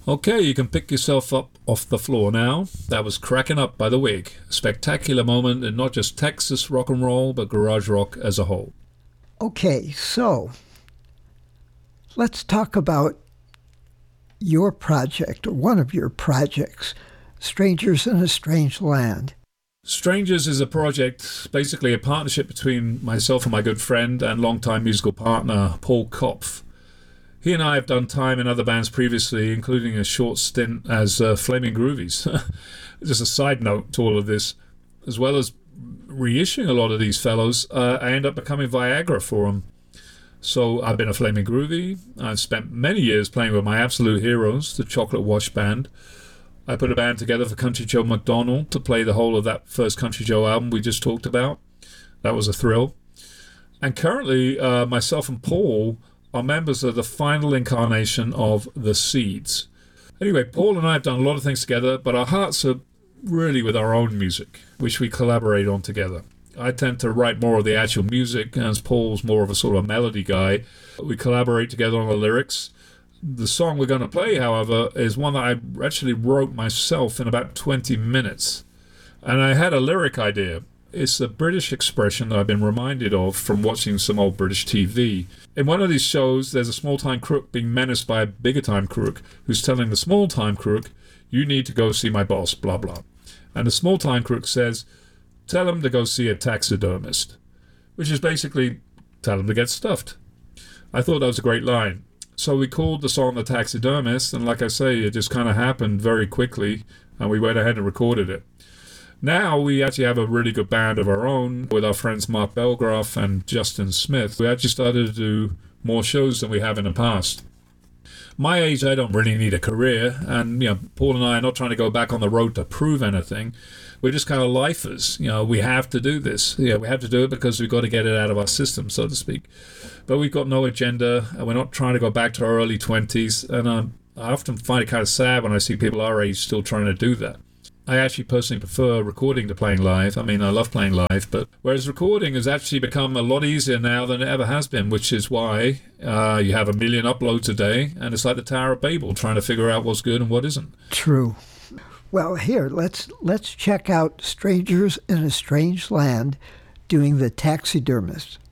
Okay, you can pick yourself up off the floor now. That was Cracking Up by The Wig. A spectacular moment in not just Texas rock and roll, but garage rock as a whole. Okay, so let's talk about your project, or one of your projects, Strangers in a Strange Land. Strangers is a project, basically a partnership between myself and my good friend and longtime musical partner, Paul Kopf. He and I have done time in other bands previously, including a short stint as Flaming Groovies. Just a side note to all of this, as well as reissuing a lot of these fellows, I end up becoming Viagra for them. So I've been a Flaming Groovie. I've spent many years playing with my absolute heroes, the Chocolate Wash Band. I put a band together for Country Joe McDonald to play the whole of that first Country Joe album we just talked about. That was a thrill. And currently, myself and Paul are members of the final incarnation of The Seeds. Anyway, Paul and I have done a lot of things together, but our hearts are really with our own music, which we collaborate on together. I tend to write more of the actual music, as Paul's more of a sort of melody guy. We collaborate together on the lyrics. The song we're going to play, however, is one that I actually wrote myself in about 20 minutes. And I had a lyric idea. It's a British expression that I've been reminded of from watching some old British TV. In one of these shows, there's a small-time crook being menaced by a bigger-time crook who's telling the small-time crook, "You need to go see my boss, blah, blah." And the small-time crook says, "Tell him to go see a taxidermist," which is basically, tell him to get stuffed. I thought that was a great line. So we called the song The Taxidermist, and like I say, it just kind of happened very quickly, and we went ahead and recorded it. Now we actually have a really good band of our own with our friends Mark Belgraf and Justin Smith. We actually started to do more shows than we have in the past. My age, I don't really need a career, and Paul and I are not trying to go back on the road to prove anything. We're just kind of lifers. We have to do this. We have to do it because we've got to get it out of our system, so to speak. But we've got no agenda, and we're not trying to go back to our early 20s. And I often find it kind of sad when I see people our age still trying to do that. I actually personally prefer recording to playing live. I mean, I love playing live, but whereas recording has actually become a lot easier now than it ever has been, which is why you have 1 million uploads a day, and it's like the Tower of Babel, trying to figure out what's good and what isn't. True. Well, here, let's check out Strangers in a Strange Land doing The Taxidermist.